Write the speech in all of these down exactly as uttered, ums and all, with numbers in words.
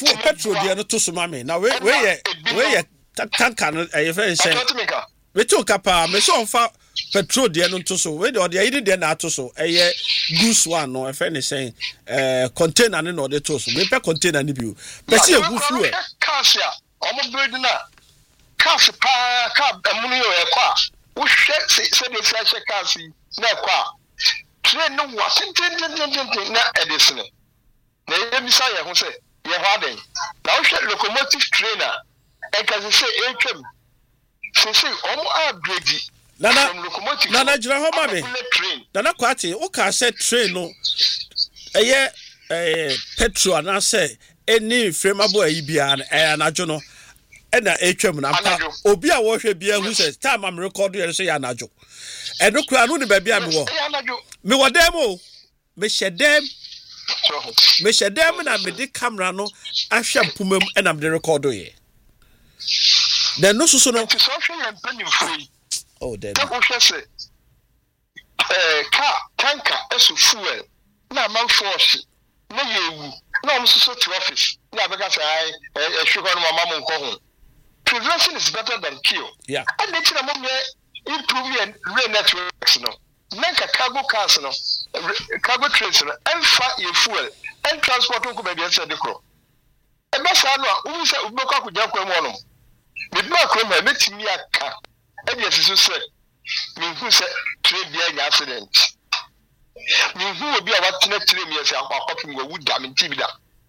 fuel petrol dia no to so mame na we we ye we ye tanka no e fe nse we to kapa me so fa petrol dia no to so we de ode ayi de na to so e ye goose one no e fe ne sen eh container ne no de to so me pe container ni bi o pe si egu fuel cash ya omo build na cash pa ka amunu yo e kwa wo hwe se se de fi ahye cash na kwa train no wa tintin tintin na edisne na ye bi sa ye ho se ye ho aden na wo hwe locomotive trainer e ka se etwem se se omo upgrade nana nana jira ho ma me nana kwati wo ka se train no eye eh petrol na se any flammable ayi bia eh anajo no e na etwem na mpa obi a wo hwe bia hu se time am record ye so ya anajo e no kura no ne ba bia me wo me wo dem o me hyedem me hyedem na me di camera no ahwe mpumam e na me record ye then no so so no oh then eh car tanker eso fuel na man force na yewu na om so to office na be ka say eh hwe no mama mo nko ho prevention is better than cure yeah and they tell me improve your rail networks no na cargo cars no cargo trains no and fa your fuel and transport ko be be say de kro e be sa no a wo say ubekọ akụja kwa mu no me bi akọ ma metimi aka e be so say me hu say train bia nya accident me hu obi a watena train me say akwa akọpim go wuda me ntibida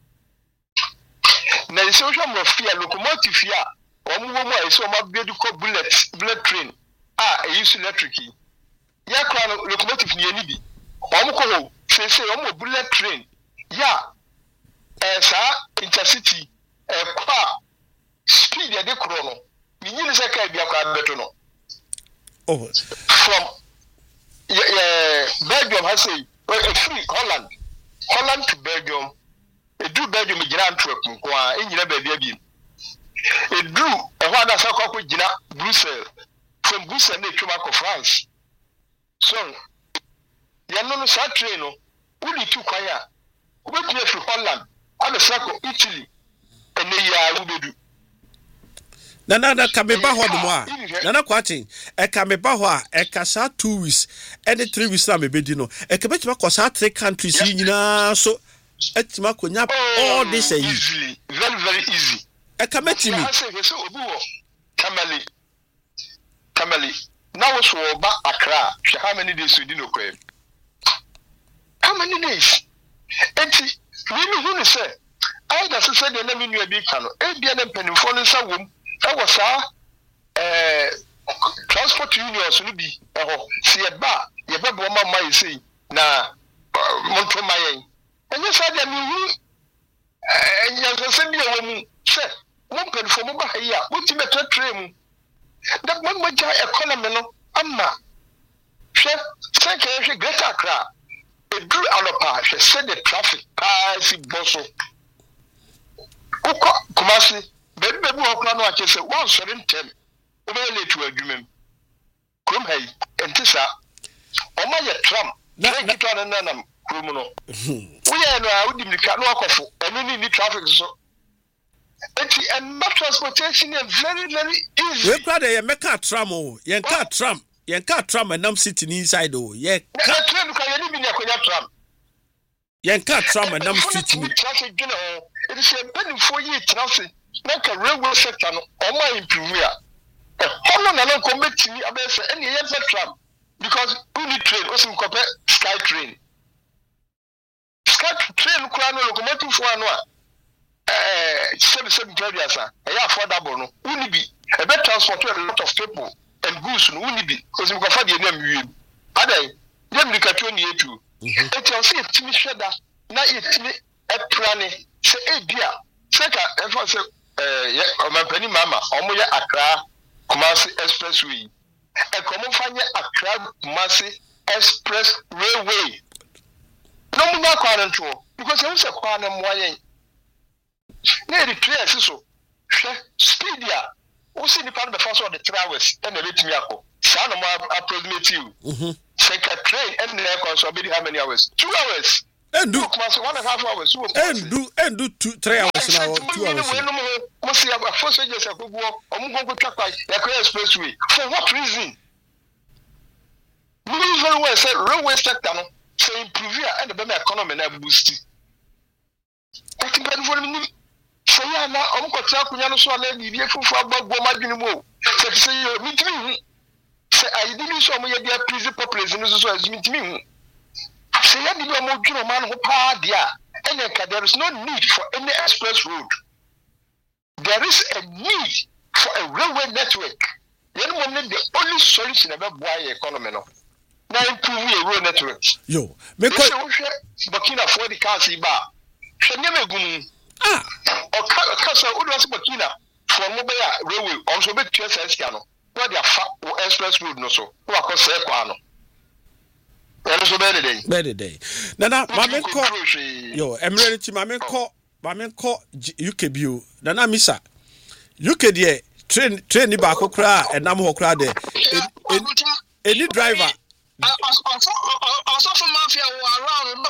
na ise wo hwa fia locomotive fia omo wo mo ise o ma bedu ko bullet bullet train ah e use electric ya kwa locomotive ni eni bi omo ko ho se se omo bullet train ya eh sa intercity eh kwa speed ya de kro no minyi se ka bia kwa beto no oh from yeah, yeah Belgium has say uh, free Holland Holland to Belgium e do Belgium gina Antwerp kwa e nyina ba bia bi e do e ho ada sa kwa gina Brussels from Brussels na twema ko France so ya no no sa train no uli tu kwa ya ubetue fi Holland ada sa ko Italy ene ya ubedu nana na kameba ho no a nana kwati e kameba ho a e kasa two weeks any three weeks na mebedi no e kebetima ko sa three countries nyina so etima ko nya all this are easy very very easy e kametimi I say so obi wo Tamale Tamale now so ba Accra how many days you didn't know how many days enti we no say I just said the name you be kan e bia na penifo no sa wom e wo sa eh transport unions no bi e ho se e ba ye ba bo ma mai sei na monto mai enye sa dia mi hu enye so se bi e wo mu se mo penifo mo ba ha ya mo ti meto train mu da mo mo ja economy no amma se se ke hwe Greater Accra e dru alopa hwe se the traffic pass boso uko Kumasi bebi bebi wakuna no ache se one seven ten obe late to adwumem krom hay entisa oma ye tram na kitwa na nanam krom no wo ye no a wodi mika no akofo enu ni ni traffic so enti and transportation is very very easy we kwade ye meka tram o ye nka tram ye nka tram enam city ni inside o ye ka train ka ye ni bi ni akonya tram ye nka tram enam city ni traffic gina o it is a penny for ye traffic like a railway sector no o ma improve ya e hono na no committee abese any ye tram because we need train o sim compare sky train sky train kwa no locomotive for no eh seven seven carriers ah e affordable no we need be e be transport a lot of people and goods no we need be o sim compare the name wi adai dem likatwo ni etu e ti o se timi hweda na e timi e plane se e bia se ka e fa se eh o mampani mama o mo ya Accra Kumasi expressway e ko mo fanye Accra Kumasi express railway no mo na kwa nto because e se kwa na mo ayen na e train so hwe speed ya o si ni pa be fa so the travels e na letimi akọ sa na mo approximate you mhm se ka train e na e ko so be how many hours two hours And do one and a half hours. And do and do two three hours now. Two hours. Must have a first agents of war or Mungo track like the expressway. For what reason? We very well said railway sector say improve and the better economy and boost. I think that for me. So yeah, now I'm going to talk with you. So let me be a fool for about what my more. So say you meet me. Say I didn't show me a please population as meet me. Say I didn't know man who power there. And there is no need for any express road. There is a need for a railway network. Then we need the only solution about why economy now. Now improve a road network. Yo, because Burkina for the country bar. She never go. Ah, or Casa Udas Burkina for mobile railway also be two cents piano. What they are express road no so. Who are called Sequano. Also better day. Better day. Nana, Mamma call yo, Emirate Mamma call Mamma call U K B. Nana Missa. U K D train train the back cry and Namo cry there. Any driver. Also from Mafia around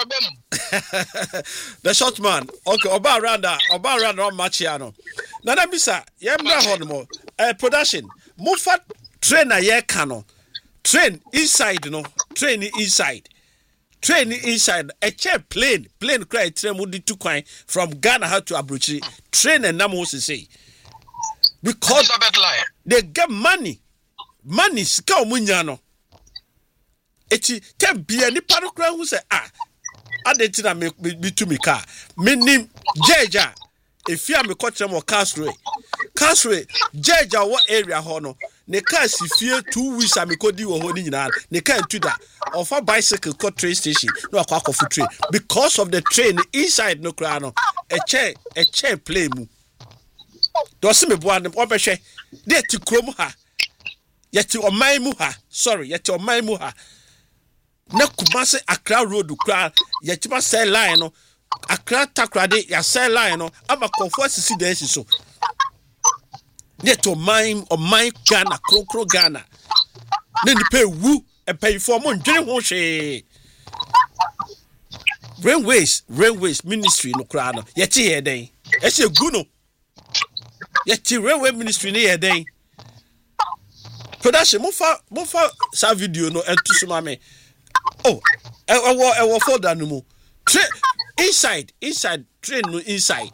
the short man. Okay, Oba around that. Oba around on Machiano. Nana Missa, Yamra Honmo. A production. Mufa train a year canon. Train inside, no. Train inside. Train inside. A chair plane. Plane cry train would two coin from Ghana how to Abuchi. Train and Namos say. Because they get money. Money ska munyano. Eti te bia ni parokra hu se ah adeti na me bi to me car menim jeja efia me kotre mo castle castle jeja wo area ho no ne car si fie two weeks am kodi wo ho ni nyina ne car to that of a bicycle ko train station no akwa akwa train because of the train inside no kra no e che e che play mu do se me bo an obehwe de ti krom ha yeti oman mu ha sorry yeti oman mu ha na Kumasi Accra road kra yetima sell line no Accra takrade ya sell line no ama comfort sisi den so neto mine o mine Ghana krokro Ghana na ni pay wu e pay for mo ndwene ho hwe railways railways ministry no kra no yeti ye den e se gu no yeti railway ministry ni ye den production mo fa mo fa sa video no entu so ma me. Oh, I will I will fall down no more. Train inside, inside, train no inside.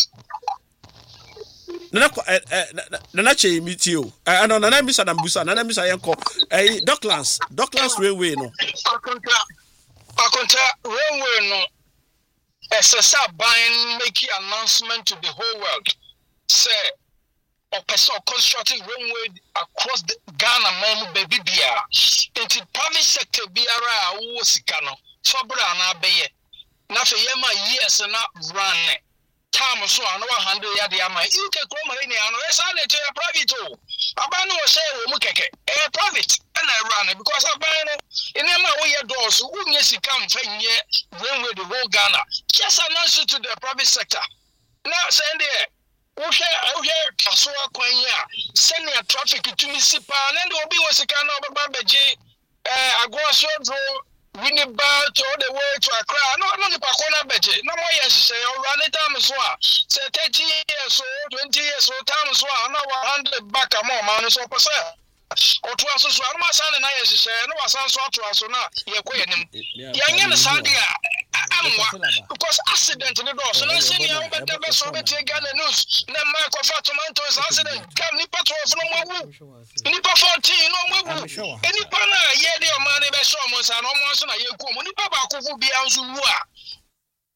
Nana nana che meet you. I know nana miss Adam Busa, nana miss Ayanko. Eh, Docklands, Docklands Railway no. Akonta, Akonta Railway no. S S R buying making announcement to the whole world. Say, or person constructing railway across the Ghana, Mamu baby bia. Into private sector biara wo sikano. Sobra na beye. Na fe yema years na run. Time so na one hundred ya de ama. You ke kroma ni ano esa le to private o. Abano wo say wo mu keke. Eh private na run because abano enema wo ye doors wo nye sika mfa nye railway the whole Ghana. Just announce it to the private sector. Now send there. Okay, okay, Kasua Kwanya, send a traffic to Mississippi, and then will be was a kind of Babaji, uh, Aguaso, Winnie Bout, all the way to Accra. No, no, the Pacona Beji, no more yes, say, or run it time as well. Say thirty years old, twenty years old, time as well, no one hundred back a more man is up. Or to us, my son and I, as you say, no one sounds to us or not. You're quite him. Young Sandia. Because accident in the door. So let's see how better so better get the news. Then Michael Fatomanto's accident. Can Nipa twelve no more? Nipa fourteen no more. Any pana, yeah, dear money, be so much and almost a year. Nipa Baku be Anzua.